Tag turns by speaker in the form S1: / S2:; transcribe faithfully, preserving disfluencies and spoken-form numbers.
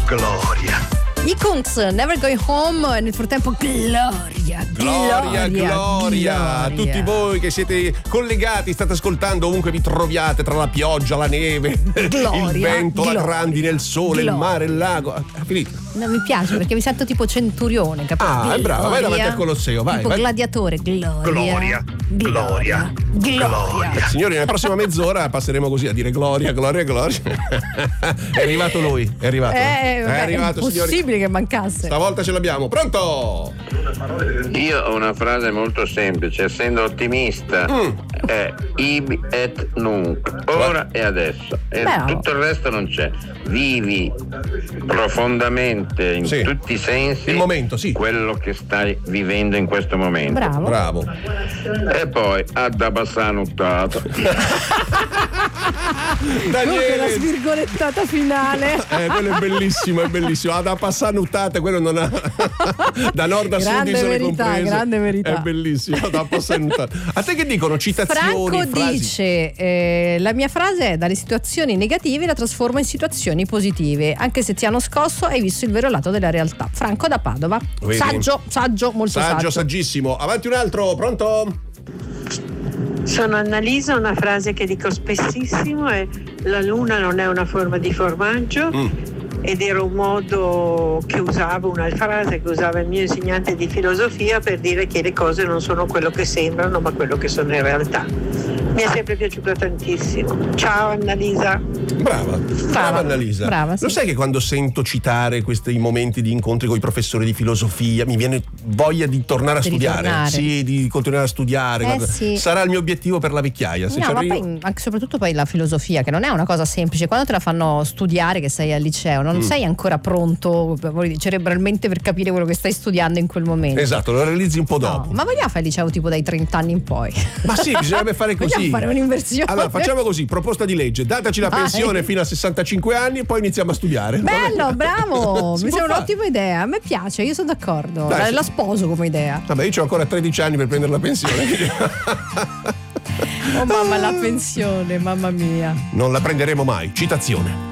S1: gloria.
S2: I Kungs, Never Going Home, e nel frattempo gloria,
S3: gloria, gloria, gloria. Tutti voi che siete collegati, state ascoltando ovunque vi troviate, tra la pioggia, la neve, gloria, il vento, gloria, la grandine, il sole, gloria, il mare, il lago. Ha finito?
S2: No, mi piace perché mi sento tipo centurione, capito?
S3: Ah, è brava, vai davanti al Colosseo, vai.
S2: Tipo
S3: vai.
S2: gladiatore, gloria,
S1: gloria, gloria, gloria, gloria.
S3: Signori, nella prossima mezz'ora passeremo così a dire gloria, gloria, gloria. È arrivato lui, è arrivato.
S2: Eh,
S3: è arrivato,
S2: è
S3: signori.
S2: Che mancasse.
S3: Stavolta ce l'abbiamo. Pronto?
S4: Io ho una frase molto semplice, essendo ottimista, mm. è ibi et nunc, ora e adesso, e
S2: Beh,
S4: tutto il resto non c'è. Vivi profondamente in
S3: sì.
S4: tutti i sensi
S3: il momento, sì.
S4: quello che stai vivendo in questo momento.
S2: Bravo.
S3: Bravo.
S4: E poi ad abbassanottato.
S2: Daniele, la svirgolettata finale.
S3: Eh, quello è bellissimo, è bellissimo. Ad abbassanottato, quello non ha da nord a
S2: grande
S3: sud isole
S2: verità,
S3: comprese.
S2: grande verità.
S3: È bellissimo. Ad abbassanottato. A te che dicono? Citazioni,
S2: Franco
S3: frasi?
S2: dice eh, la mia frase è: dalle situazioni negative la trasformo in situazioni positive, anche se ti hanno scosso hai visto il vero lato della realtà. Franco da Padova.
S3: Vedi?
S2: Saggio, saggio, molto saggio.
S3: Saggio, saggissimo. Avanti un altro, pronto?
S5: Sono Annalisa, una frase che dico spessissimo è: la luna non è una forma di formaggio. Mm. Ed era un modo che usavo, una frase che usava il mio insegnante di filosofia per dire che le cose non sono quello che sembrano ma quello che sono in realtà. Mi è sempre piaciuto tantissimo. Ciao Annalisa.
S3: Brava, brava, brava Annalisa.
S2: Brava, sì.
S3: Lo sai che quando sento citare questi momenti di incontri con i professori di filosofia mi viene voglia di tornare a
S2: di
S3: studiare,
S2: ritornare.
S3: Sì, di continuare a studiare.
S2: Eh, sì.
S3: Sarà il mio obiettivo per la vecchiaia. Se
S2: no,
S3: ci
S2: ma
S3: arrivo...
S2: poi anche soprattutto poi la filosofia, che non è una cosa semplice. Quando te la fanno studiare, che sei al liceo, non mm. sei ancora pronto cerebralmente per capire quello che stai studiando in quel momento.
S3: Esatto, lo realizzi un po' dopo.
S2: No, ma vogliamo fare il liceo tipo dai trenta anni in poi?
S3: Ma sì, bisognerebbe fare così.
S2: Vogliamo fare un'inversione.
S3: Allora facciamo così, proposta di legge: dataci la
S2: Vai.
S3: pensione fino a sessantacinque anni e poi iniziamo a studiare.
S2: Bello, bravo,
S3: Si
S2: mi
S3: può
S2: sembra
S3: fare.
S2: un'ottima idea, a me piace, io sono d'accordo.
S3: Dai,
S2: la,
S3: sì.
S2: la sposo come idea.
S3: Vabbè, io ho ancora tredici anni per prendere la pensione.
S2: Oh mamma, la pensione, mamma mia.
S3: Non la prenderemo mai. Citazione.